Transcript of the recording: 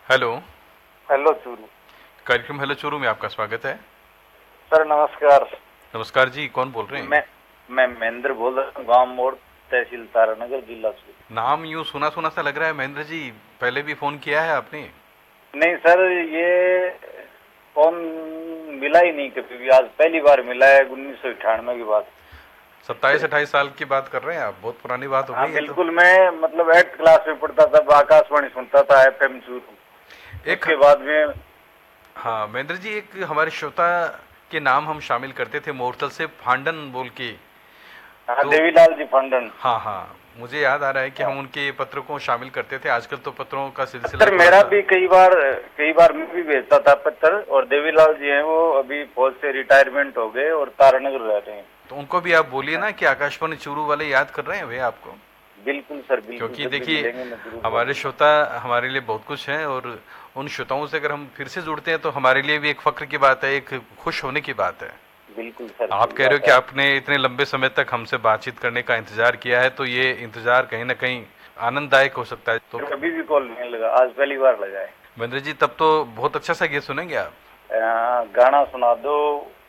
Hello. Hello Churu. कार्यक्रम hello Churu में आपका स्वागत है। सर नमस्कार। नमस्कार जी, कौन बोल रहे हैं? मैं मैं महेंद्र बोल रहा हूँ, गांव मोड़, तहसील तारानगर, जिला चूरू। नाम यूं सुना सुना सा लग रहा है महेंद्र जी। पहले भी फोन किया है आपने? नहीं सर, ये फोन मिला ही नहीं कभी भी, आज पहली बार मिला है 1998 की बात। 27-28 साल की बात कर रहे हैं आप? बहुत पुरानी बात हो हाँ गई है तो। बिल्कुल, मैं मतलब 8th क्लास में पढ़ता था, आकाशवाणी सुनता था, FM चूरू। एक उसके बाद में हाँ महेंद्र जी, एक हमारे श्रोता के नाम हम शामिल करते थे मोरतल से, फांडन बोल के। हाँ, तो देवीलाल जी फंडन। हाँ हाँ, मुझे याद आ रहा है कि हाँ। हम उनके पत्रों को शामिल करते थे। आजकल तो पत्रों का सिलसिला सर थोड़ा मेरा सा। भी कई बार मैं भी भेजता था पत्र, और देवीलाल जी हैं वो अभी फौज से रिटायरमेंट हो गए और तारानगर रह रहे हैं। तो उनको भी आप बोलिए ना कि आकाशवाणी चूरू वाले याद कर रहे हैं वे आपको। बिल्कुल सर, बिल्कुल, क्योंकि जब भी देखिए, मिलेंगे मैं जरूर हमारे बोलूंगा। श्रोता हमारे लिए बहुत कुछ हैं, और उन श्रोताओं से अगर हम फिर से जुड़ते हैं तो हमारे लिए भी एक फक्र की बात है, एक खुश होने की बात है। बिल्कुल सर, आप सही कह रहे हो बात कि है। आपने इतने लंबे समय तक हमसे बातचीत करने का इंतजार किया है, तो ये इंतजार कहीं ना कहीं आनंददायक हो सकता है। तो कभी भी कॉल नहीं लगा, आज पहली बार लगा है। महेंद्र जी, तब तो बहुत अच्छा सा गीत सुनेंगे आप। गाना सुना दो,